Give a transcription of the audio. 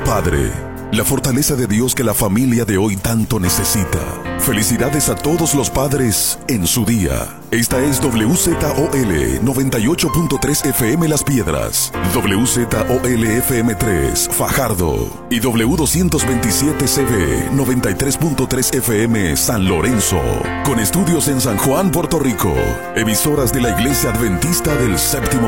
Padre, la fortaleza de Dios que la familia de hoy tanto necesita. Felicidades a todos los padres en su día. Esta es WZOL 98.3 FM Las Piedras, WZOL FM 3 Fajardo y W227CB 93.3 FM San Lorenzo, con estudios en San Juan, Puerto Rico. Emisoras de la Iglesia Adventista del Séptimo